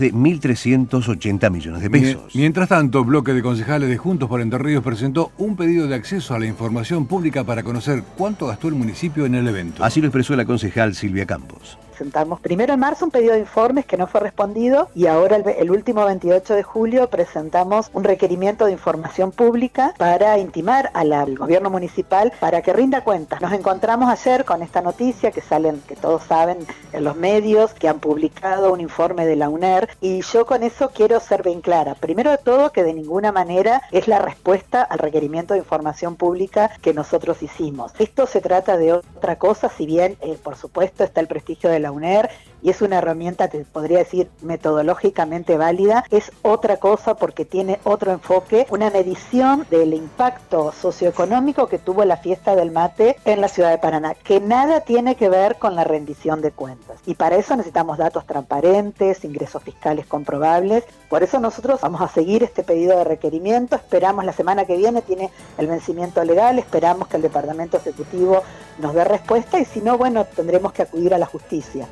de 1.380 millones de pesos. Mientras tanto, bloque de concejales de Juntos por Entre Ríos presentó un pedido de acceso a la información pública para conocer cuánto gastó el municipio en el evento. Así lo expresó la concejal Silvia Campos. Presentamos primero en marzo un pedido de informes que no fue respondido y ahora el último 28 de julio presentamos un requerimiento de información pública para intimar al gobierno municipal para que rinda cuentas. Nos encontramos ayer con esta noticia que todos saben en los medios, que han publicado un informe de la UNER, y yo con eso quiero ser bien clara. Primero de todo, que de ninguna manera es la respuesta al requerimiento de información pública que nosotros hicimos. Esto se trata de otra cosa, si bien por supuesto está el prestigio de la UNER y es una herramienta, te podría decir, metodológicamente válida, es otra cosa porque tiene otro enfoque, una medición del impacto socioeconómico que tuvo la fiesta del mate en la ciudad de Paraná, que nada tiene que ver con la rendición de cuentas. Y para eso necesitamos datos transparentes, ingresos fiscales comprobables. Por eso nosotros vamos a seguir este pedido de requerimiento. Esperamos la semana que viene, tiene el vencimiento legal, esperamos que el Departamento Ejecutivo nos dé respuesta y si no, bueno, tendremos que acudir a la justicia.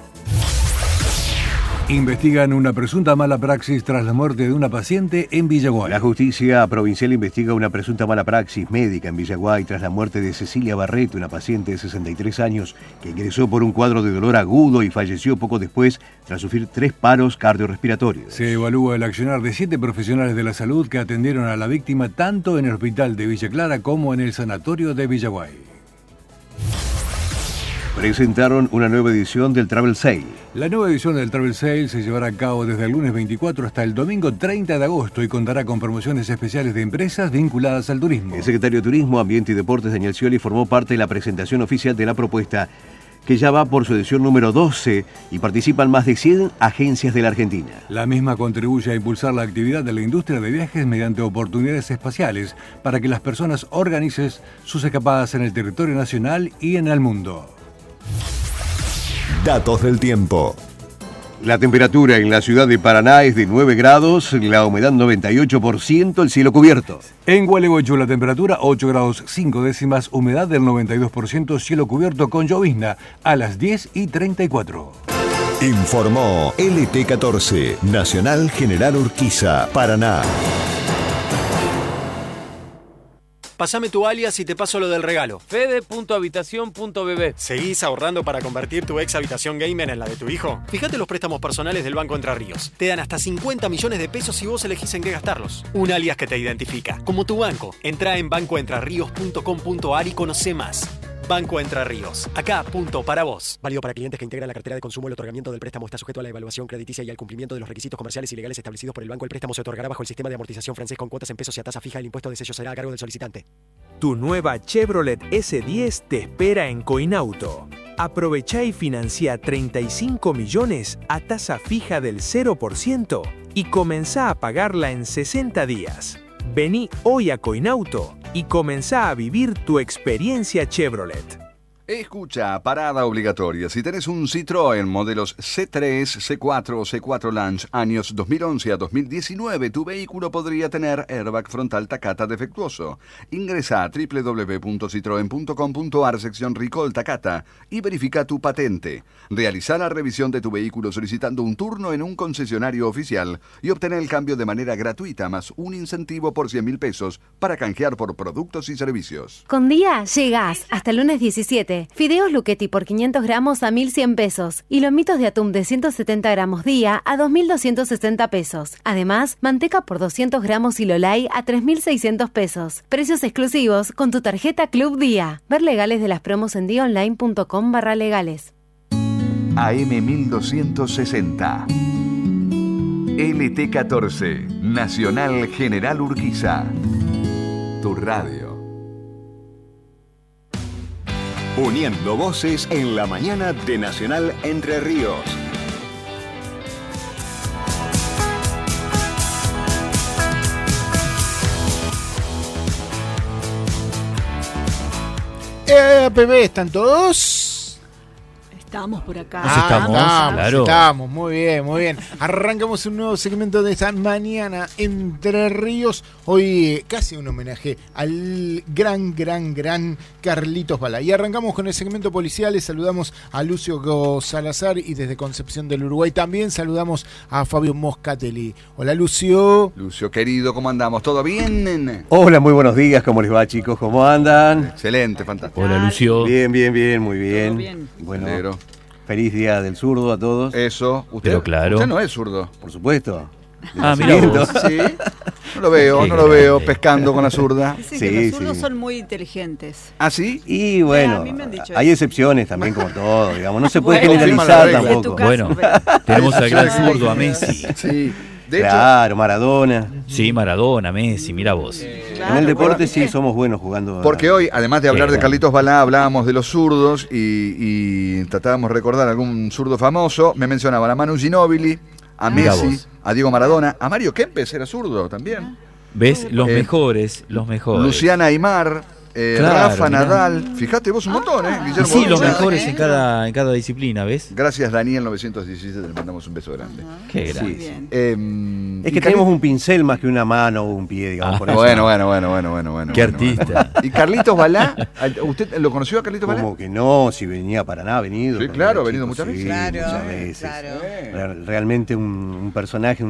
Investigan una presunta mala praxis tras la muerte de una paciente en Villaguay. La justicia provincial investiga una presunta mala praxis médica en Villaguay tras la muerte de Cecilia Barreto, una paciente de 63 años que ingresó por un cuadro de dolor agudo y falleció poco después tras sufrir 3 paros cardiorrespiratorios. Se evalúa el accionar de 7 profesionales de la salud que atendieron a la víctima tanto en el hospital de Villa Clara como en el sanatorio de Villaguay. Presentaron una nueva edición del Travel Sale. La nueva edición del Travel Sale se llevará a cabo desde el lunes 24 hasta el domingo 30 de agosto y contará con promociones especiales de empresas vinculadas al turismo. El secretario de Turismo, Ambiente y Deportes, Daniel Scioli, formó parte de la presentación oficial de la propuesta, que ya va por su edición número 12 y participan más de 100 agencias de la Argentina. La misma contribuye a impulsar la actividad de la industria de viajes mediante oportunidades espaciales para que las personas organicen sus escapadas en el territorio nacional y en el mundo. Datos del tiempo. La temperatura en la ciudad de Paraná es de 9 grados, la humedad 98%, el cielo cubierto. En Gualeguaychú la temperatura 8 grados 5 décimas, humedad del 92%, cielo cubierto con llovizna a las 10:34. Informó LT14, Nacional General Urquiza, Paraná. Pásame tu alias y te paso lo del regalo. Fede.habitación.bb. ¿Seguís ahorrando para convertir tu ex habitación gamer en la de tu hijo? Fíjate los préstamos personales del Banco Entre Ríos. Te dan hasta 50 millones de pesos si vos elegís en qué gastarlos. Un alias que te identifica, como tu banco. Entrá en bancoentrerríos.com.ar y conocé más. Banco Entre Ríos. Acá, punto para vos. Válido para clientes que integran la cartera de consumo. El otorgamiento del préstamo está sujeto a la evaluación crediticia y al cumplimiento de los requisitos comerciales y legales establecidos por el banco. El préstamo se otorgará bajo el sistema de amortización francés con cuotas en pesos y a tasa fija. El impuesto de sello será a cargo del solicitante. Tu nueva Chevrolet S10 te espera en Coinauto. Aprovechá y financia 35 millones a tasa fija del 0% y comenzá a pagarla en 60 días. Vení hoy a Coinauto y comenzá a vivir tu experiencia Chevrolet. Escucha, parada obligatoria. Si tenés un Citroën modelos C3, C4 o C4 Launch años 2011 a 2019, tu vehículo podría tener airbag frontal Takata defectuoso. Ingresa a www.citroen.com.ar sección Recall Takata y verifica tu patente. Realiza la revisión de tu vehículo solicitando un turno en un concesionario oficial y obtener el cambio de manera gratuita más un incentivo por 100.000 pesos para canjear por productos y servicios. Con Día llegás hasta el lunes 17. Fideos Luchetti por 500 gramos a 1.100 pesos y lomitos de atún de 170 gramos día a 2.260 pesos. Además, manteca por 200 gramos y Lolay a 3.600 pesos. Precios exclusivos con tu tarjeta Club Día. Ver legales de las promos en diaonline.com/legales. AM 1260. LT14, Nacional General Urquiza. Tu radio. Uniendo voces en la mañana de Nacional Entre Ríos. Bebé, ¿están todos? Estamos por acá. Estamos, muy bien. Arrancamos un nuevo segmento de esta mañana Entre Ríos. Hoy casi un homenaje al gran Carlitos Balá. Y arrancamos con el segmento policial. Les saludamos a Lucio Salazar y desde Concepción del Uruguay también saludamos a Fabio Moscatelli. Hola, Lucio. Lucio, querido, ¿cómo andamos? ¿Todo bien? Hola, muy buenos días. ¿Cómo les va, chicos? ¿Cómo andan? Excelente, fantástico. Hola, Lucio. Bien, muy bien. Bien. Bueno, feliz día del zurdo a todos. Eso. ¿Usted? Pero claro. ¿Usted no es zurdo? Por supuesto. Mira vos. Sí. No lo veo pescando con la zurda. Dicen que los zurdos son muy inteligentes. ¿Ah, sí? Y bueno, a mí me han dicho hay eso. excepciones también como todo, digamos. No se puede Bueno, generalizar confirma la tampoco. regla. Bueno, tenemos al gran zurdo, a Messi. Sí. De Claro, Maradona. Sí, Maradona, Messi, mira vos. En el deporte sí somos buenos jugando. Porque hoy, además de hablar de Bueno. Carlitos Balá, hablábamos de los zurdos y tratábamos de recordar algún zurdo famoso. Me mencionaban a Manu Ginóbili, a Mirá Messi, vos. a Diego Maradona, a Mario Kempes era zurdo también. ¿Ves? Los mejores. Luciana Aymar, Claro, Rafa mirá. Nadal. Fíjate vos un montón, Guillermo. Sí, los González. mejores en cada disciplina, ¿ves? Gracias, Daniel 917, le mandamos un beso grande. Qué grande. Bien. Es que tenemos un pincel más que una mano o un pie, digamos. por eso. Bueno. Qué artista. ¿Y Carlitos Balá? ¿Usted lo conoció a Carlitos Balá? Como que no, si venía para nada, ha venido. Sí, cuando claro, era ha venido chico, muchas veces. Muchas veces. Realmente un personaje,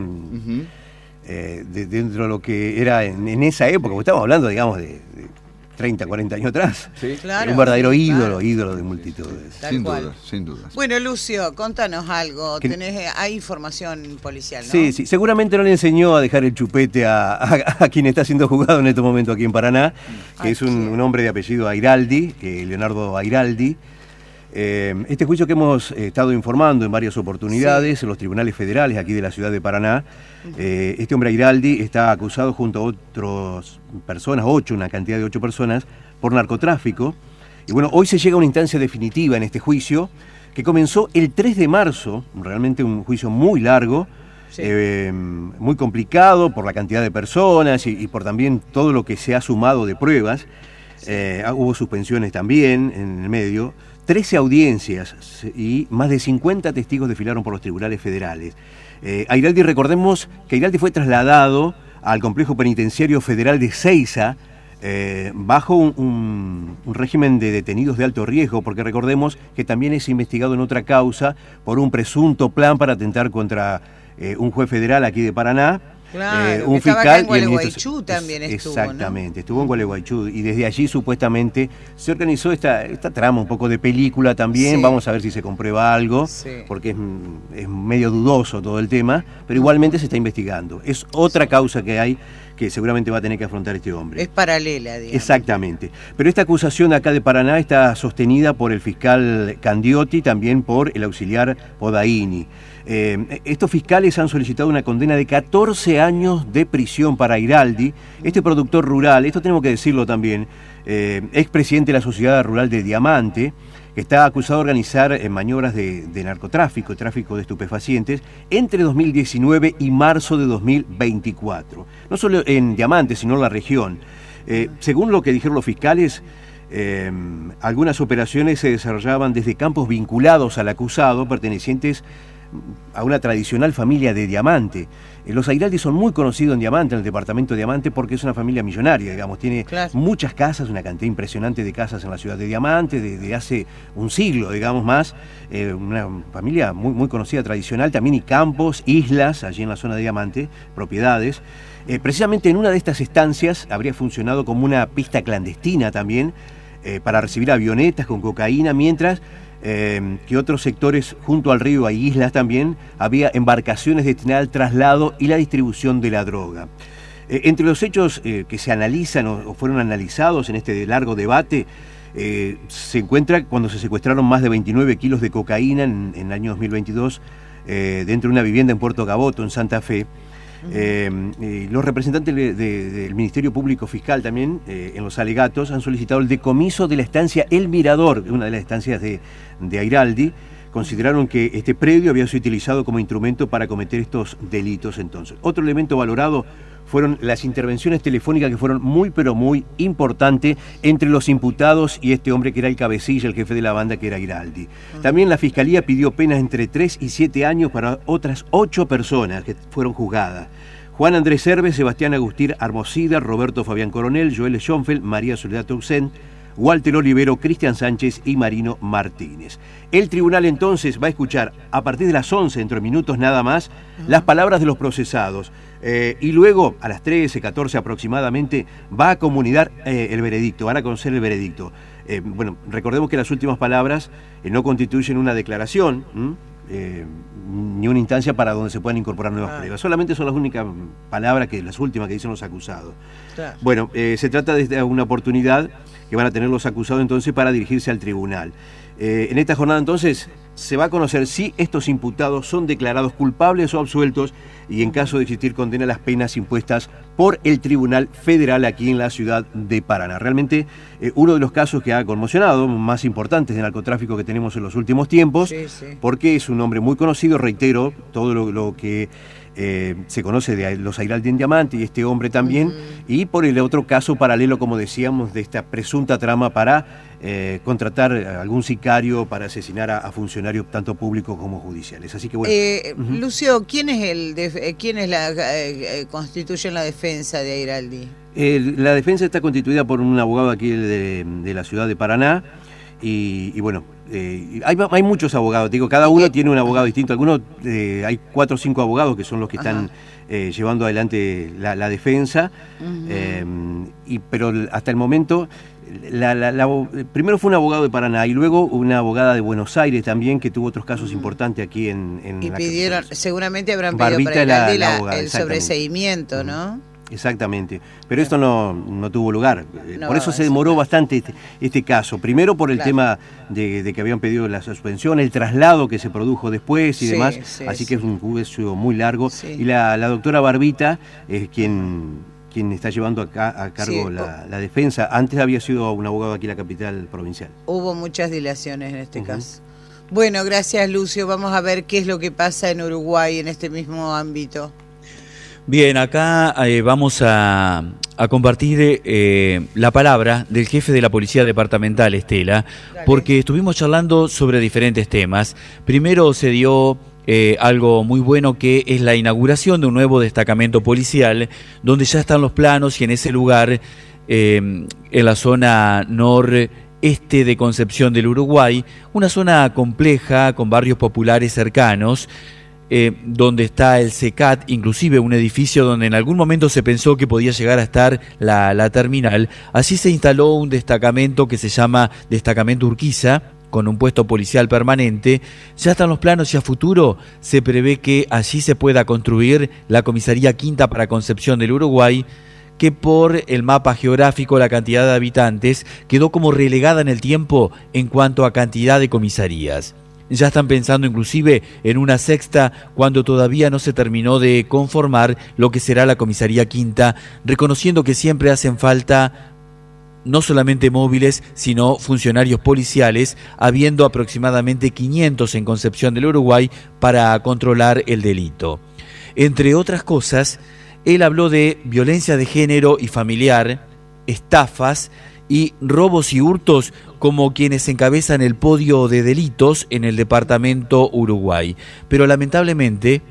dentro de lo que era en esa época, porque estamos hablando, digamos, de 30, 40 años atrás. Sí. Claro, un verdadero claro. ídolo de multitudes. Sin duda. Bueno, Lucio, contanos algo. ¿Qué? Hay información policial, ¿no? Sí, seguramente no le enseñó a dejar el chupete a quien está siendo juzgado en este momento aquí en Paraná, que es un hombre de apellido Airaldi, Leonardo Airaldi. Este juicio que hemos estado informando en varias oportunidades en los tribunales federales aquí de la ciudad de Paraná, este hombre Airaldi está acusado junto a otras personas, una cantidad de 8 personas, por narcotráfico. Y bueno, hoy se llega a una instancia definitiva en este juicio que comenzó el 3 de marzo, realmente un juicio muy largo, muy complicado por la cantidad de personas y por también todo lo que se ha sumado de pruebas. Hubo suspensiones también en el medio. 13 audiencias y más de 50 testigos desfilaron por los tribunales federales. Airaldi, recordemos que Airaldi fue trasladado al complejo penitenciario federal de Ezeiza bajo un régimen de detenidos de alto riesgo, porque recordemos que también es investigado en otra causa por un presunto plan para atentar contra un juez federal aquí de Paraná. Claro, un que estaba fiscal acá en Gualeguaychú también estuvo, exactamente, estuvo en Gualeguaychú y desde allí supuestamente se organizó esta trama un poco de película también. Sí. Vamos a ver si se comprueba algo, porque es medio dudoso todo el tema, pero igualmente se está investigando. Es otra causa que hay que seguramente va a tener que afrontar este hombre. Es paralela, digamos. Exactamente. Pero esta acusación acá de Paraná está sostenida por el fiscal Candiotti, también por el auxiliar Podaini. Estos fiscales han solicitado una condena de 14 años de prisión para Airaldi, este productor rural, esto tenemos que decirlo también, expresidente de la Sociedad Rural de Diamante, que está acusado de organizar maniobras de narcotráfico, tráfico de estupefacientes, entre 2019 y marzo de 2024. No solo en Diamante, sino en la región. Según lo que dijeron los fiscales, algunas operaciones se desarrollaban desde campos vinculados al acusado, pertenecientes a una tradicional familia de Diamante. Los Airaldi son muy conocidos en Diamante, en el departamento de Diamante, porque es una familia millonaria, digamos, tiene muchas casas, una cantidad impresionante de casas en la ciudad de Diamante, desde hace un siglo, digamos más, una familia muy, muy conocida, tradicional, también y campos, islas, allí en la zona de Diamante, propiedades. Precisamente en una de estas estancias habría funcionado como una pista clandestina también, para recibir avionetas con cocaína, mientras que otros sectores junto al río, hay islas también, había embarcaciones destinadas al traslado y la distribución de la droga. Entre los hechos que se analizan o fueron analizados en este largo debate, se encuentra cuando se secuestraron más de 29 kilos de cocaína en el año 2022 dentro de una vivienda en Puerto Gaboto, en Santa Fe. Los representantes del Ministerio Público Fiscal también, en los alegatos, han solicitado el decomiso de la estancia El Mirador, una de las estancias de Airaldi. Consideraron que este predio había sido utilizado como instrumento para cometer estos delitos entonces. Otro elemento valorado fueron las intervenciones telefónicas que fueron muy pero muy importantes entre los imputados y este hombre que era el cabecilla, el jefe de la banda, que era Giraldi. También la Fiscalía pidió penas entre 3 y 7 años para otras 8 personas que fueron juzgadas. Juan Andrés Cerves, Sebastián Agustín Armosida, Roberto Fabián Coronel, Joel Schoenfeld, María Soledad Touxent, Walter Olivero, Cristian Sánchez y Marino Martínez. El tribunal entonces va a escuchar a partir de las 11, dentro de minutos nada más, las palabras de los procesados. Y luego, a las 13, 14 aproximadamente, va a comunicar el veredicto, van a conocer el veredicto. Bueno, recordemos que las últimas palabras no constituyen una declaración, ni una instancia para donde se puedan incorporar nuevas pruebas. Solamente son las únicas palabras, las últimas que dicen los acusados. Claro. Bueno, se trata de una oportunidad que van a tener los acusados entonces para dirigirse al tribunal. En esta jornada entonces se va a conocer si estos imputados son declarados culpables o absueltos y en caso de existir condena las penas impuestas por el Tribunal Federal aquí en la ciudad de Paraná. Realmente uno de los casos que ha conmocionado, más importantes de narcotráfico que tenemos en los últimos tiempos, porque es un hombre muy conocido, reitero, todo lo que se conoce de los Airaldi en Diamante y este hombre también, y por el otro caso paralelo, como decíamos, de esta presunta trama para contratar a algún sicario para asesinar a funcionarios tanto públicos como judiciales. Así que bueno. Lucio, ¿quién constituye la defensa de Airaldi? La defensa está constituida por un abogado aquí de la ciudad de Paraná. Y bueno, hay muchos abogados, te digo, cada uno tiene un abogado distinto. Algunos, hay 4 o 5 abogados que son los que están llevando adelante la defensa, pero hasta el momento, primero fue un abogado de Paraná y luego una abogada de Buenos Aires también, que tuvo otros casos importantes aquí en y la pidieron, capital. Seguramente habrán pedido Barbita para Airaldi el exactamente. sobreseimiento, ¿no? Exactamente, pero esto no tuvo lugar, por eso se demoró bastante este caso, primero por el tema de que habían pedido la suspensión, el traslado que se produjo después y demás, así que es un juicio muy largo, y la doctora Barbita es quien está llevando a cargo la defensa. Antes había sido un abogado aquí en la capital provincial. Hubo muchas dilaciones en este caso. Bueno, gracias Lucio, vamos a ver qué es lo que pasa en Uruguay en este mismo ámbito. Bien, acá vamos a compartir la palabra del jefe de la Policía Departamental, Estela, porque estuvimos charlando sobre diferentes temas. Primero se dio algo muy bueno, que es la inauguración de un nuevo destacamento policial, donde ya están los planos y en ese lugar, en la zona noreste de Concepción del Uruguay, una zona compleja con barrios populares cercanos, donde está el CECAT, inclusive un edificio donde en algún momento se pensó que podía llegar a estar la terminal. Así se instaló un destacamento que se llama Destacamento Urquiza, con un puesto policial permanente. Ya están los planos y a futuro se prevé que allí se pueda construir la Comisaría Quinta para Concepción del Uruguay, que por el mapa geográfico, la cantidad de habitantes, quedó como relegada en el tiempo en cuanto a cantidad de comisarías. Ya están pensando inclusive en una sexta cuando todavía no se terminó de conformar lo que será la Comisaría Quinta, reconociendo que siempre hacen falta no solamente móviles, sino funcionarios policiales, habiendo aproximadamente 500 en Concepción del Uruguay para controlar el delito. Entre otras cosas, él habló de violencia de género y familiar, estafas y robos y hurtos como quienes encabezan el podio de delitos en el departamento Uruguay. Pero lamentablemente,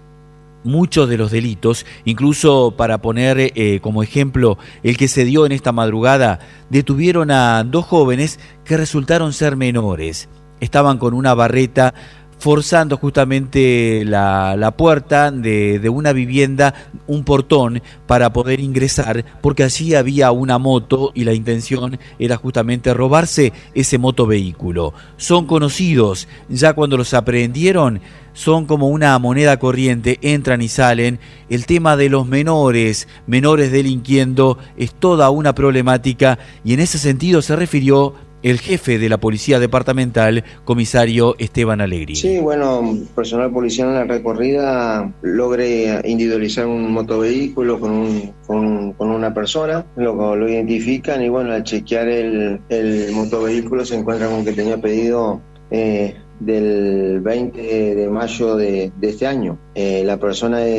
muchos de los delitos, incluso para poner como ejemplo el que se dio en esta madrugada, detuvieron a 2 jóvenes que resultaron ser menores. Estaban con una barreta forzando justamente la puerta de una vivienda, un portón, para poder ingresar, porque allí había una moto y la intención era justamente robarse ese motovehículo. Son conocidos, ya cuando los aprehendieron, son como una moneda corriente, entran y salen. El tema de los menores delinquiendo es toda una problemática, y en ese sentido se refirió el jefe de la Policía Departamental, comisario Esteban Alegrini. Sí, bueno, personal policial en la recorrida logré individualizar un motovehículo con una persona, lo identifican y bueno, al chequear el motovehículo se encuentran con que tenía pedido del 20 de mayo de este año. La persona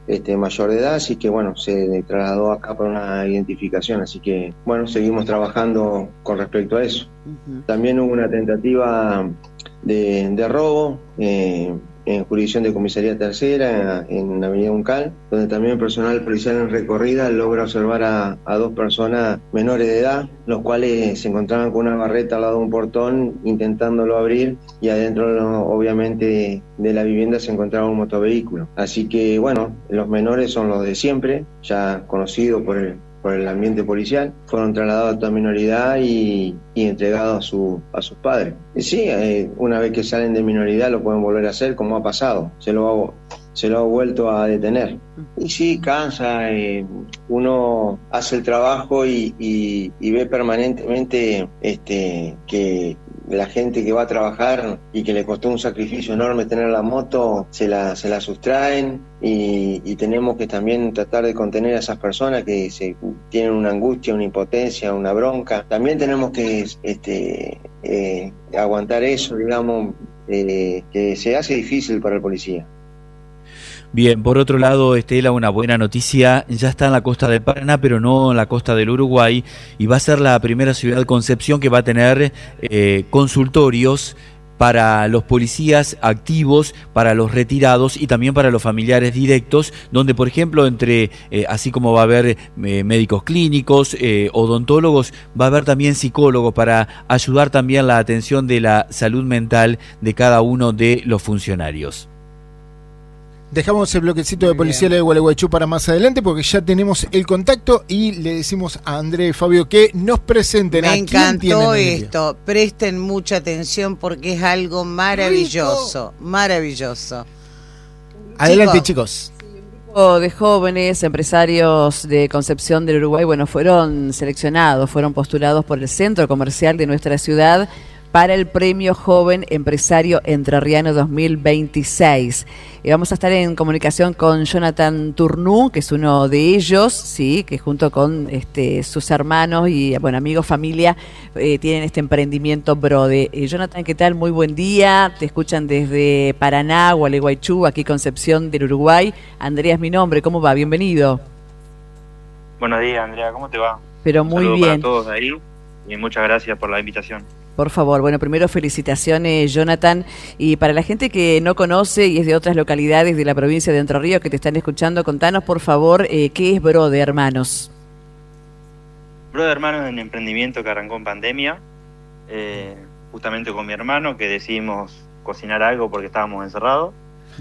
mayor de edad, así que bueno, se trasladó acá para una identificación, así que bueno, seguimos trabajando con respecto a eso. También hubo una tentativa de robo en jurisdicción de Comisaría Tercera, en Avenida Uncal, donde también el personal policial en recorrida logra observar a 2 personas menores de edad, los cuales se encontraban con una barreta al lado de un portón intentándolo abrir, y adentro obviamente de la vivienda se encontraba un motovehículo. Así que bueno, los menores son los de siempre, ya conocidos por el ambiente policial, fueron trasladados a toda minoridad y entregados a sus padres. Y sí, una vez que salen de minoridad lo pueden volver a hacer, como ha pasado, se lo ha vuelto a detener. Y sí, cansa, uno hace el trabajo y ve permanentemente que la gente que va a trabajar y que le costó un sacrificio enorme tener la moto, se la sustraen, y tenemos que también tratar de contener a esas personas que tienen una angustia, una impotencia, una bronca. También tenemos que aguantar eso, digamos, que se hace difícil para el policía. Bien, por otro lado, Estela, una buena noticia, ya está en la costa del Paraná, pero no en la costa del Uruguay, y va a ser la primera ciudad de Concepción que va a tener consultorios para los policías activos, para los retirados y también para los familiares directos, donde, por ejemplo, así como va a haber médicos clínicos, odontólogos, va a haber también psicólogos para ayudar también la atención de la salud mental de cada uno de los funcionarios. Dejamos el bloquecito de policía de Gualeguaychú para más adelante porque ya tenemos el contacto y le decimos a André y Fabio que nos presenten. Me encantó esto, presten mucha atención porque es algo maravilloso, maravilloso. Adelante, chicos. Un grupo de jóvenes empresarios de Concepción del Uruguay, bueno, fueron seleccionados, fueron postulados por el centro comercial de nuestra ciudad para el Premio Joven Empresario Entrerriano 2026. Y vamos a estar en comunicación con Jonathan Turnú, que es uno de ellos, sí, que junto con sus hermanos y bueno, amigos, familia, tienen este emprendimiento Brode. Jonathan, ¿qué tal? Muy buen día. Te escuchan desde Paraná, Gualeguaychú, aquí Concepción del Uruguay. Andrea es mi nombre. ¿Cómo va? Bienvenido. Buenos días, Andrea. ¿Cómo te va? Pero muy bien. Para todos ahí y muchas gracias por la invitación. Por favor, bueno, primero felicitaciones, Jonathan, y para la gente que no conoce y es de otras localidades de la provincia de Entre Ríos que te están escuchando, contanos por favor, ¿qué es Brode Hermanos? Brode Hermanos es un emprendimiento que arrancó en pandemia, justamente con mi hermano, que decidimos cocinar algo porque estábamos encerrados,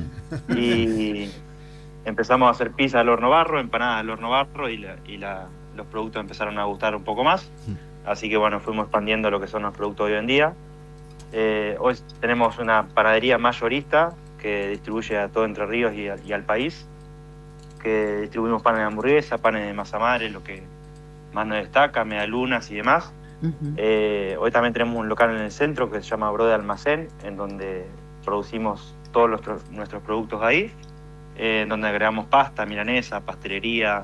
y empezamos a hacer pizza al horno barro, empanadas al horno barro, y los productos empezaron a gustar un poco más. Así que bueno, fuimos expandiendo lo que son los productos hoy en día. Hoy tenemos una panadería mayorista que distribuye a todo Entre Ríos y al país, que distribuimos panes de hamburguesa, panes de masa madre, lo que más nos destaca, medialunas y demás. Hoy también tenemos un local en el centro que se llama Brode Almacén, en donde producimos todos nuestros productos ahí, en donde agregamos pasta, milanesa, pastelería,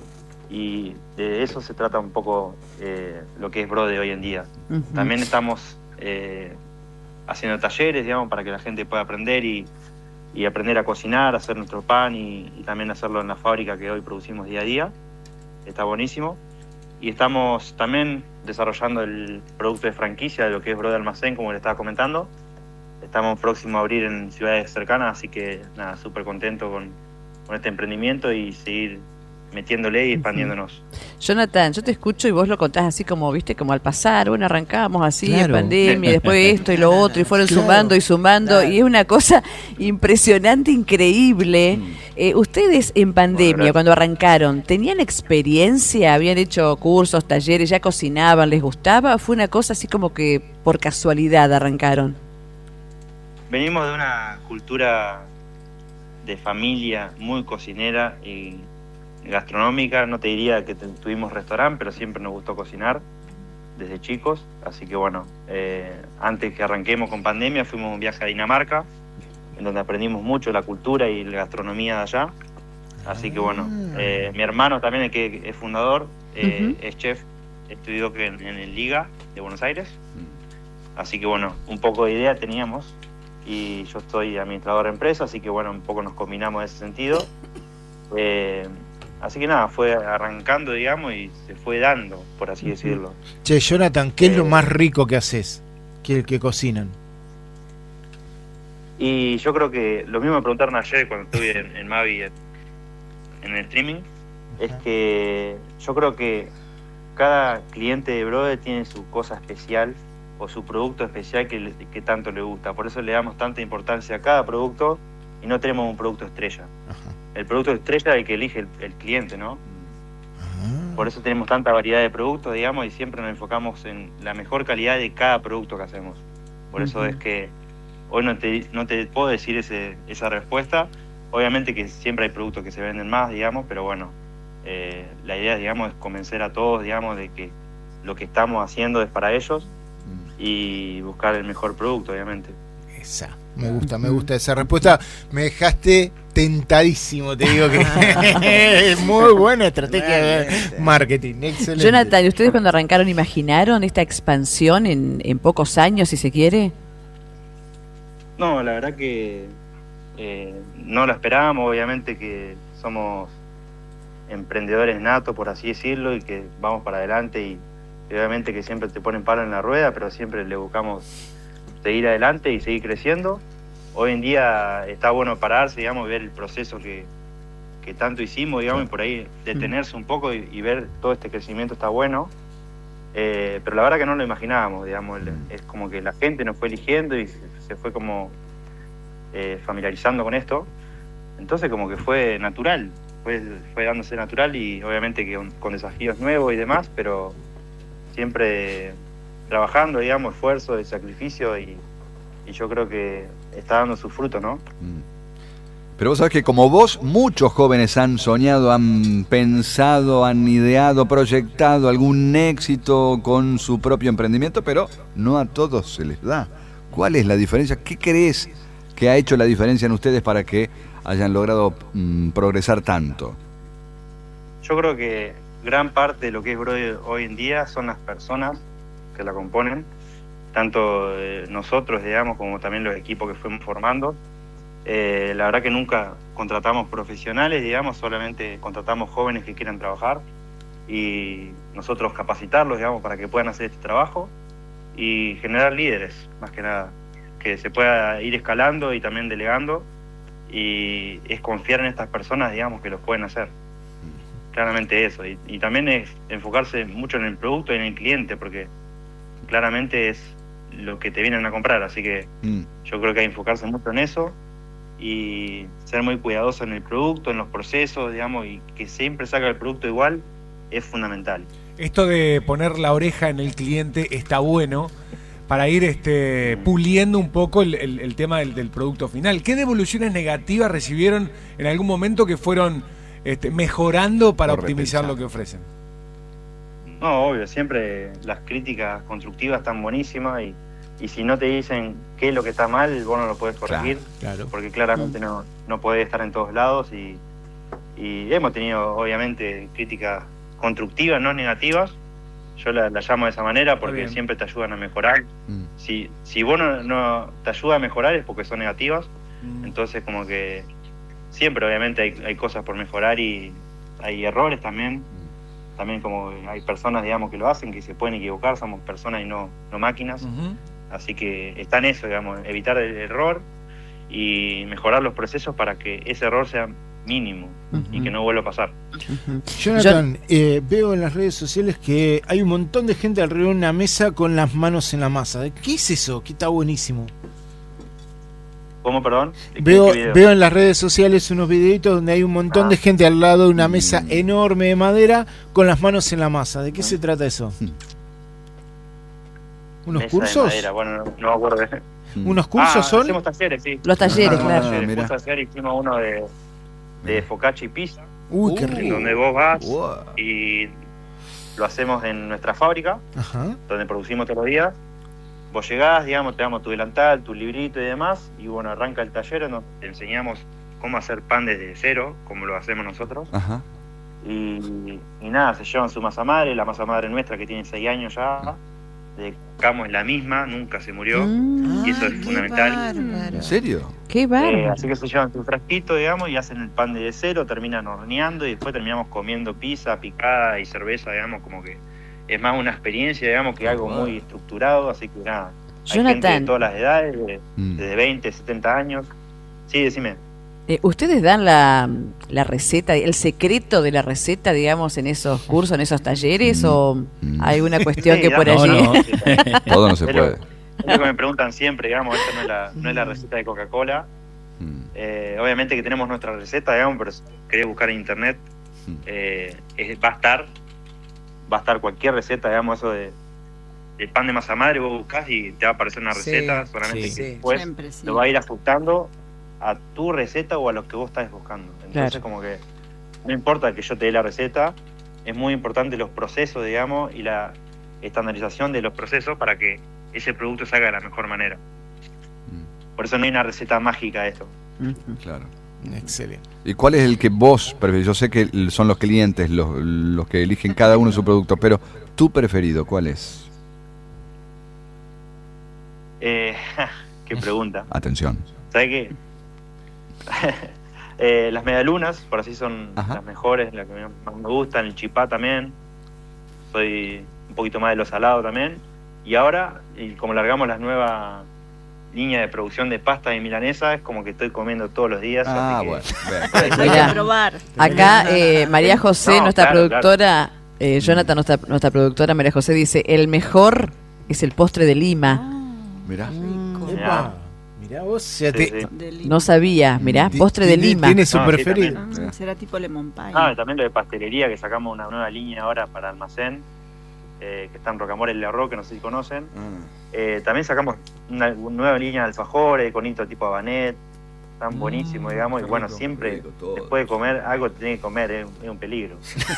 y de eso se trata un poco lo que es Brode hoy en día. También estamos haciendo talleres, digamos, para que la gente pueda aprender y aprender a cocinar, hacer nuestro pan y también hacerlo en la fábrica que hoy producimos día a día. Está buenísimo. Y estamos también desarrollando el producto de franquicia de lo que es Brode Almacén, como le estaba comentando. Estamos próximos a abrir en ciudades cercanas, así que nada, súper contento con este emprendimiento y seguir metiéndole y expandiéndonos. Jonathan, yo te escucho y vos lo contás así como, viste, como al pasar, bueno, arrancamos así en pandemia, después esto y lo otro, y fueron sumando y sumando, y es una cosa impresionante, increíble. Ustedes en pandemia, cuando arrancaron, ¿tenían experiencia? ¿Habían hecho cursos, talleres, ya cocinaban, les gustaba? ¿O fue una cosa así como que por casualidad arrancaron? Venimos de una cultura de familia muy cocinera y gastronómica. No te diría que tuvimos restaurante, pero siempre nos gustó cocinar desde chicos, así que bueno, antes que arranquemos con pandemia fuimos un viaje a Dinamarca, en donde aprendimos mucho la cultura y la gastronomía de allá, así que bueno, mi hermano también, el que es fundador, es chef, estudió en el Liga de Buenos Aires, así que bueno, un poco de idea teníamos, y yo soy administrador de empresa, así que bueno, un poco nos combinamos en ese sentido. Así que nada, fue arrancando, digamos, y se fue dando, por así decirlo. Che, Jonathan, ¿qué es lo más rico que haces? Que cocinan. Y yo creo que lo mismo me preguntaron ayer cuando estuve en Mavi en el streaming, es que yo creo que cada cliente de Brother tiene su cosa especial o su producto especial que tanto le gusta. Por eso le damos tanta importancia a cada producto y no tenemos un producto estrella. El producto estrella es el que elige el cliente, ¿no? Por eso tenemos tanta variedad de productos, digamos, y siempre nos enfocamos en la mejor calidad de cada producto que hacemos. Por eso es que hoy no te puedo decir esa respuesta. Obviamente que siempre hay productos que se venden más, digamos, pero bueno, la idea, digamos, es convencer a todos, digamos, de que lo que estamos haciendo es para ellos y buscar el mejor producto, obviamente. Esa, me gusta esa respuesta. Me dejaste tentadísimo, te digo que es muy buena estrategia de marketing, excelente. Jonathan, ¿ustedes cuando arrancaron imaginaron esta expansión en pocos años, si se quiere? No, la verdad que no la esperábamos. Obviamente que somos emprendedores natos, por así decirlo, y que vamos para adelante, y obviamente que siempre te ponen palo en la rueda, pero siempre le buscamos seguir adelante y seguir creciendo. Hoy en día está bueno pararse, digamos, ver el proceso que tanto hicimos, digamos, y por ahí detenerse un poco y ver todo este crecimiento está bueno. Pero la verdad que no lo imaginábamos, digamos, es como que la gente nos fue eligiendo y se fue como familiarizando con esto. Entonces como que fue natural, fue dándose natural, y obviamente que con desafíos nuevos y demás, pero siempre trabajando, digamos, esfuerzo, de sacrificio, y yo creo que está dando su fruto, ¿no? Pero vos sabés que como vos, muchos jóvenes han soñado, han pensado, han ideado, proyectado algún éxito con su propio emprendimiento, pero no a todos se les da. ¿Cuál es la diferencia? ¿Qué crees que ha hecho la diferencia en ustedes para que hayan logrado progresar tanto? Yo creo que gran parte de lo que es Brother hoy en día son las personas que la componen, tanto nosotros, digamos, como también los equipos que fuimos formando. La verdad que nunca contratamos profesionales, digamos, solamente contratamos jóvenes que quieran trabajar y nosotros capacitarlos, digamos, para que puedan hacer este trabajo y generar líderes, más que nada, que se pueda ir escalando y también delegando, y es confiar en estas personas, digamos, que lo pueden hacer. Claramente eso, y también es enfocarse mucho en el producto y en el cliente, porque claramente es lo que te vienen a comprar, así que yo creo que hay que enfocarse mucho en eso y ser muy cuidadoso en el producto, en los procesos, digamos, y que siempre saca el producto igual, es fundamental. Esto de poner la oreja en el cliente está bueno para ir puliendo un poco el tema del producto final. ¿Qué devoluciones negativas recibieron en algún momento que fueron mejorando para optimizar lo que ofrecen? No, obvio, siempre las críticas constructivas están buenísimas, y si no te dicen qué es lo que está mal, vos no lo podés corregir, claro. Porque claramente no podés estar en todos lados, y hemos tenido obviamente críticas constructivas, no negativas. Yo la llamo de esa manera porque siempre te ayudan a mejorar. Si vos no te ayuda a mejorar es porque son negativas. Entonces como que siempre obviamente hay cosas por mejorar y hay errores también. También como hay personas, digamos, que lo hacen, que se pueden equivocar, somos personas y no máquinas. Así que está en eso, digamos, evitar el error y mejorar los procesos para que ese error sea mínimo y que no vuelva a pasar. Jonathan, veo en las redes sociales que hay un montón de gente alrededor de una mesa con las manos en la masa. ¿Qué es eso? Que está buenísimo. ¿Cómo, perdón? Veo en las redes sociales unos videitos donde hay un montón de gente al lado de una mesa enorme de madera con las manos en la masa. ¿De qué se trata eso? ¿Unos mesa cursos? De madera. Bueno, no me acuerdo. ¿Unos cursos son? Hacemos talleres, sí. Los talleres, claro. Hicimos uno de focaccia y pizza. Uy, qué rico. Donde vos vas y lo hacemos en nuestra fábrica, donde producimos todos los días. Vos llegás, digamos, te damos tu delantal, tu librito y demás, y bueno, arranca el taller, te enseñamos cómo hacer pan desde cero, como lo hacemos nosotros. Y nada, se llevan su masa madre, la masa madre nuestra que tiene 6 años ya, dedicamos en la misma, nunca se murió, y eso es fundamental. ¿En serio? Qué bárbaro. Así que se llevan su frasquito, digamos, y hacen el pan de cero, terminan horneando y después terminamos comiendo pizza, picada y cerveza, digamos, como que es más una experiencia, digamos, que algo muy estructurado, así que nada. Hay gente de todas las edades, desde 20, 70 años. Sí, decime. ¿Ustedes dan la receta, el secreto de la receta, digamos, en esos cursos, en esos talleres, o hay una cuestión que por allí? Todo no se puede. Es lo que me preguntan siempre, digamos, esta no es la receta de Coca-Cola. Obviamente que tenemos nuestra receta, digamos, pero si querés buscar en internet, va a estar cualquier receta, digamos, eso de pan de masa madre, vos buscás y te va a aparecer una receta, solamente que después lo va a ir ajustando a tu receta o a lo que vos estás buscando. Entonces, como que no importa que yo te dé la receta, es muy importante los procesos, digamos, y la estandarización de los procesos para que ese producto salga de la mejor manera. Por eso no hay una receta mágica de esto. Claro. Excelente. ¿Y cuál es el que vos preferís? Yo sé que son los clientes los que eligen cada uno su producto, pero tu preferido, ¿cuál es? Qué pregunta. Atención. ¿Sabes qué? Las medialunas, por así son las mejores, las que más me gustan. El chipá también. Soy un poquito más de lo salado también. Y ahora, como largamos la nueva línea de producción de pasta y milanesa, es como que estoy comiendo todos los días. Así que hay que probar. Acá María José, nuestra productora, Jonathan, nuestra productora María José dice, el mejor es el postre de Lima. Mirá. Mirá vos, no sabía, mirá, postre de Lima. Tiene su preferido. Será tipo lemon pie. También lo de pastelería, que sacamos una nueva línea ahora para almacén, que está en Rocamora y Le Arro, que no sé si conocen. También sacamos una nueva línea de alfajores, conito tipo habanet, tan buenísimo, digamos, y bueno, siempre después de comer, algo tiene que comer, es un peligro.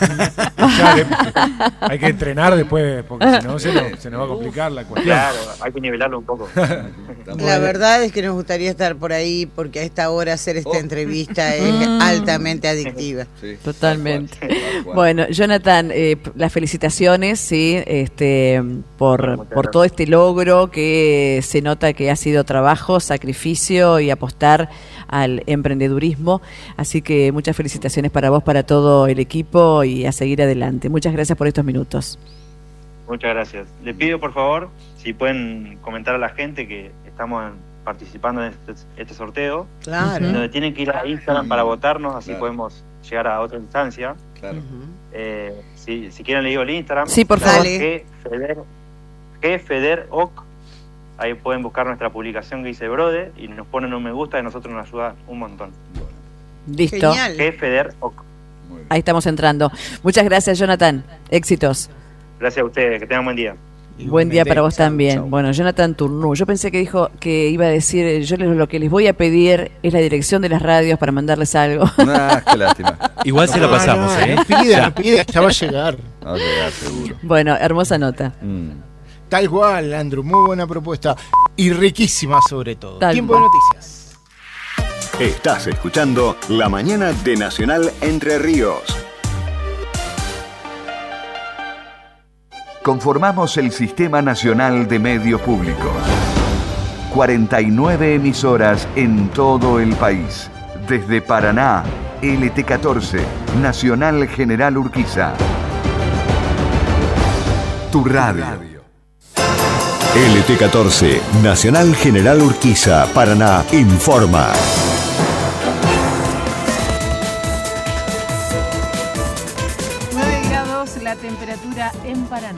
Hay que entrenar después, porque si no se nos va a complicar la cuestión. Claro, hay que nivelarlo un poco. La verdad es que nos gustaría estar por ahí, porque a esta hora hacer esta entrevista es altamente adictiva. Sí, totalmente. Bueno, Jonathan, las felicitaciones, sí, por todo este logro que se nota que ha sido trabajo, sacrificio y apostar al emprendedurismo, así que muchas felicitaciones para vos, para todo el equipo y a seguir adelante. Muchas gracias por estos minutos. Muchas gracias. Le pido por favor, si pueden comentar a la gente que estamos participando en este sorteo, donde tienen que ir a Instagram para votarnos, así podemos llegar a otra instancia. Si quieren le digo el Instagram. Sí, por favor. GFederOC. Ahí pueden buscar nuestra publicación que dice Brode y nos ponen un me gusta y a nosotros nos ayuda un montón. Listo. GFederOC. Ahí estamos entrando. Muchas gracias, Jonathan. Éxitos. Gracias a ustedes, que tengan buen día. Buen día para vos también. Bueno, Jonathan Tournou, yo pensé que dijo que iba a decir, lo que les voy a pedir es la dirección de las radios para mandarles algo. Qué lástima. Igual se la pasamos, no pida, ya va a llegar. Va a llegar, seguro. Bueno, hermosa nota. Tal cual, Andrew, muy buena propuesta y riquísima sobre todo. Tiempo de noticias. Estás escuchando La Mañana de Nacional Entre Ríos. Conformamos el Sistema Nacional de Medios Públicos. 49 emisoras en todo el país. Desde Paraná, LT14, Nacional General Urquiza. Tu radio. LT14, Nacional General Urquiza, Paraná, informa. 9 grados la temperatura en Paraná.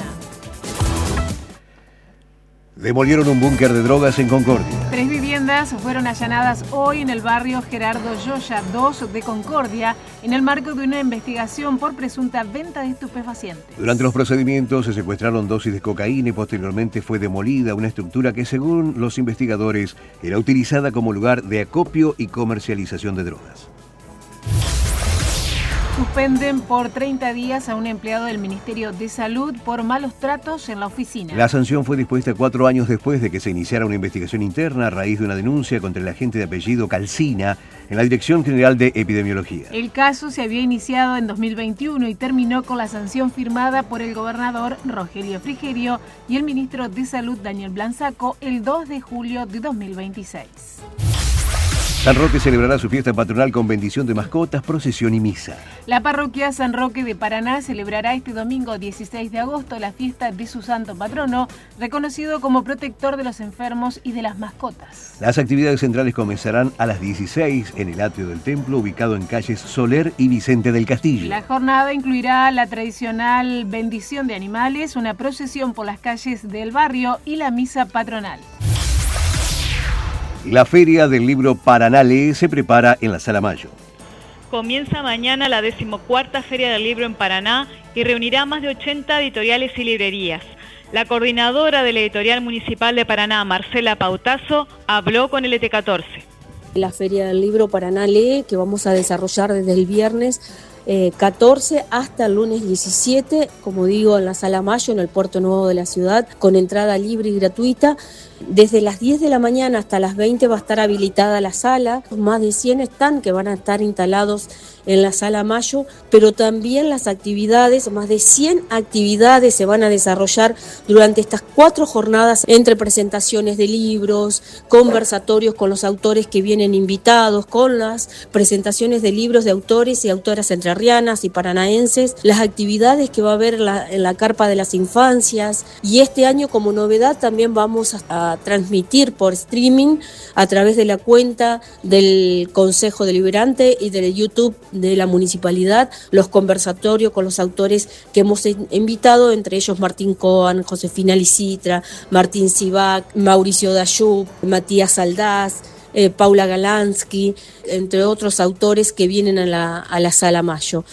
Demolieron un búnker de drogas en Concordia. 3 viviendas fueron allanadas hoy en el barrio Gerardo Yoya 2 de Concordia en el marco de una investigación por presunta venta de estupefacientes. Durante los procedimientos se secuestraron dosis de cocaína y posteriormente fue demolida una estructura que, según los investigadores, era utilizada como lugar de acopio y comercialización de drogas. Suspenden por 30 días a un empleado del Ministerio de Salud por malos tratos en la oficina. La sanción fue dispuesta 4 años después de que se iniciara una investigación interna a raíz de una denuncia contra el agente de apellido Calcina, en la Dirección General de Epidemiología. El caso se había iniciado en 2021 y terminó con la sanción firmada por el gobernador Rogelio Frigerio y el ministro de Salud Daniel Blansaco el 2 de julio de 2026. San Roque celebrará su fiesta patronal con bendición de mascotas, procesión y misa. La parroquia San Roque de Paraná celebrará este domingo 16 de agosto la fiesta de su santo patrono, reconocido como protector de los enfermos y de las mascotas. Las actividades centrales comenzarán a las 16 en el atrio del templo, ubicado en calles Soler y Vicente del Castillo. La jornada incluirá la tradicional bendición de animales, una procesión por las calles del barrio y la misa patronal. La Feria del Libro Paraná Lee se prepara en la Sala Mayo. Comienza mañana la 14ª Feria del Libro en Paraná y reunirá más de 80 editoriales y librerías. La coordinadora de la Editorial Municipal de Paraná, Marcela Pautazo, habló con el ET14. La Feria del Libro Paraná Lee, que vamos a desarrollar desde el viernes 14 hasta el lunes 17, como digo, en la Sala Mayo, en el Puerto Nuevo de la ciudad, con entrada libre y gratuita. Desde las 10 de la mañana hasta las 20 va a estar habilitada la sala, más de 100 stands que van a estar instalados en la Sala Mayo, pero también las actividades, más de 100 actividades se van a desarrollar durante estas 4 jornadas, entre presentaciones de libros, conversatorios con los autores que vienen invitados, con las presentaciones de libros de autores y autoras entrerrianas y paranaenses, las actividades que va a haber en la Carpa de las Infancias, y este año como novedad también vamos a transmitir por streaming a través de la cuenta del Consejo Deliberante y del YouTube de la Municipalidad los conversatorios con los autores que hemos invitado, entre ellos Martín Coan, Josefina Licitra, Martín Sivac, Mauricio Dayub, Matías Aldaz, Paula Galansky, entre otros autores que vienen a la Sala Mayo.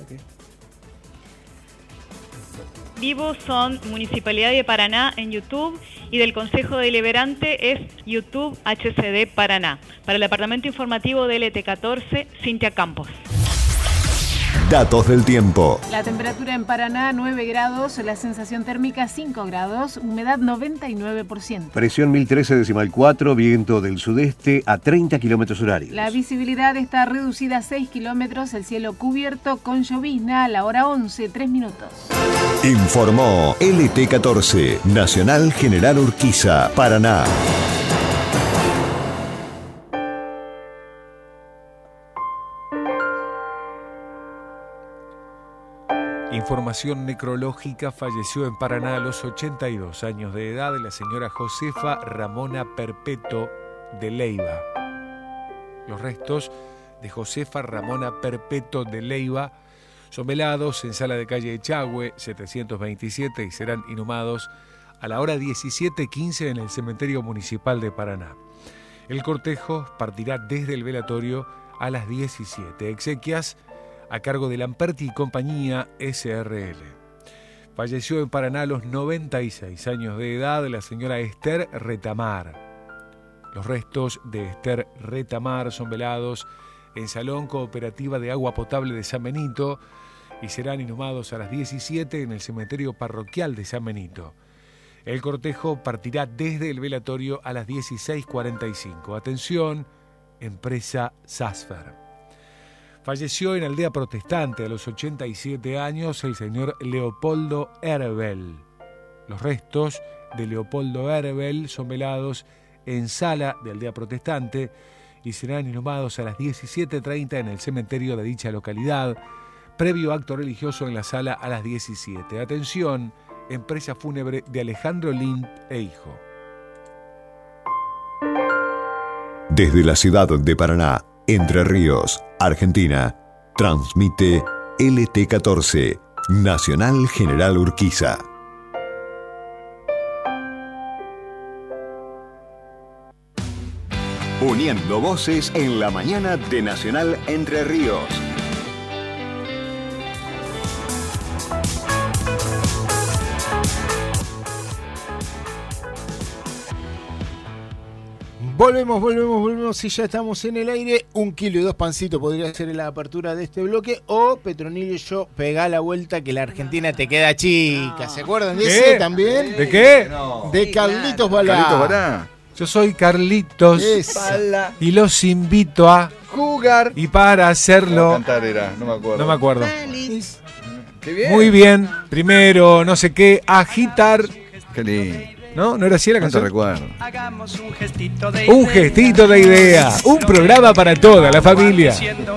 Vivos son Municipalidad de Paraná en YouTube y del Consejo Deliberante es YouTube HCD Paraná. Para el Departamento Informativo del ET14, Cintia Campos. Datos del tiempo. La temperatura en Paraná 9 grados, la sensación térmica 5 grados, humedad 99%. Presión 1013,4, viento del sudeste a 30 kilómetros horarios. La visibilidad está reducida a 6 kilómetros, el cielo cubierto con llovizna a la hora 11, 3 minutos. Informó LT14, Nacional General Urquiza, Paraná. Información necrológica: falleció en Paraná a los 82 años de edad la señora Josefa Ramona Perpeto de Leiva. Los restos de Josefa Ramona Perpeto de Leiva son velados en Sala de Calle Echagüe 727 y serán inhumados a la hora 17:15 en el Cementerio Municipal de Paraná. El cortejo partirá desde el velatorio a las 17. Exequias a cargo de Lamperti y Compañía SRL. Falleció en Paraná a los 96 años de edad la señora Esther Retamar. Los restos de Esther Retamar son velados en Salón Cooperativa de Agua Potable de San Benito y serán inhumados a las 17 en el Cementerio Parroquial de San Benito. El cortejo partirá desde el velatorio a las 16:45. Atención, empresa Sasfer. Falleció en Aldea Protestante a los 87 años el señor Leopoldo Herbel. Los restos de Leopoldo Herbel son velados en Sala de Aldea Protestante y serán inhumados a las 17:30 en el cementerio de dicha localidad, previo acto religioso en la sala a las 17. Atención, empresa fúnebre de Alejandro Lind e hijo. Desde la ciudad de Paraná, Entre Ríos, Argentina, transmite LT14, Nacional General Urquiza. Uniendo voces en la mañana de Nacional Entre Ríos. Volvemos y ya estamos en el aire. 1 kilo y 2 pancitos podría ser la apertura de este bloque. O Petronilio y yo, pegá la vuelta que la Argentina te queda chica. ¿Se acuerdan de ese también? ¿De qué? De Carlitos Balá. Yo soy Carlitos y los invito a jugar. Y para hacerlo... cantar era, no me acuerdo. No me acuerdo. Qué bien. Muy bien. Primero, no sé qué, agitar. Qué lindo. ¿No? ¿No era así la canción? No te recuerdo. Un gestito de idea. Un programa para toda la familia.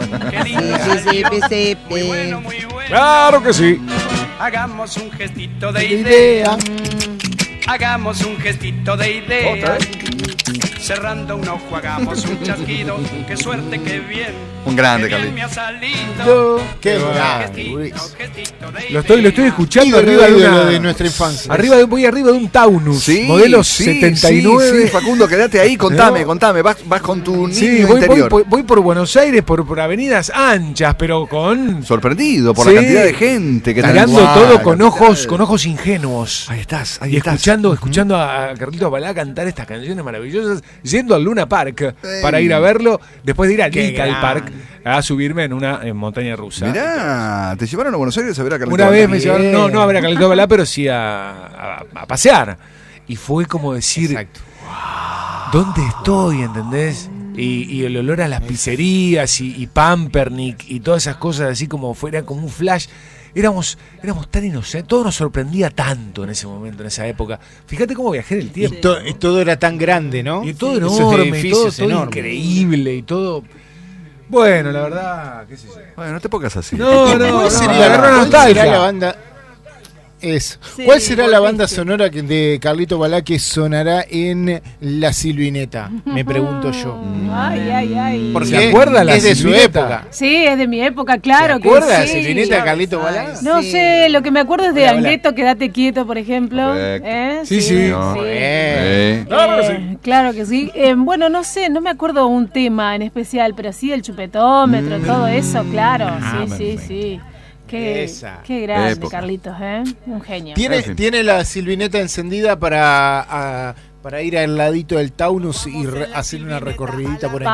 Claro que sí. Hagamos un gestito de idea. Hagamos un gestito de idea. Cerrando un ojo, hagamos un chasquido. Qué suerte, qué bien. Un grande, Carlitos. Qué grande. Lo estoy escuchando arriba de nuestra infancia. Voy arriba de un Taunus, modelo 79. Sí, Facundo, quédate ahí, contame. Vas con tu niño interior. Voy por Buenos Aires, por avenidas anchas, pero con... Sorprendido por la cantidad de gente que mirando todo con ojos ingenuos. Ahí estás. Escuchando a Carlitos Balá cantar estas canciones maravillosas, yendo al Luna Park para ir a verlo, después de ir al Little Park a subirme en una montaña rusa. Mirá, ¿te llevaron a Buenos Aires a ver a Carlitos Balá? Una vez me llevaron, no a ver a Carlitos Balá, pero sí a pasear. Y fue como decir, ¿dónde estoy? ¿Entendés? Y el olor a las pizzerías y Pampernick y todas esas cosas así como fuera como un flash. Éramos tan inocentes, todo nos sorprendía tanto en ese momento, en esa época. Fíjate cómo viajé en el tiempo. Y todo era tan grande, ¿no? Y todo enorme, y todo increíble, y todo... Bueno, la verdad, qué sé yo. Bueno, no te pongas así. ¿Cuál sería la banda? ¿Cuál será la banda sonora de Carlito Balá que sonará en La Silvineta? Me pregunto yo. Ay. Porque ¿se acuerda la es de su época? Sí, es de mi época, claro que sí. ¿Se acuerda la Silvineta de Carlito Balá? No sé, lo que me acuerdo es de Angueto, Quédate Quieto, por ejemplo. Sí. Claro que sí. Bueno, no sé, no me acuerdo un tema en especial, pero sí el chupetómetro, todo eso, claro. Sí. Qué grande, época. Carlitos, un genio. ¿Tiene la Silvineta encendida para ir al ladito del Taunus y hacer una recorridita por ahí?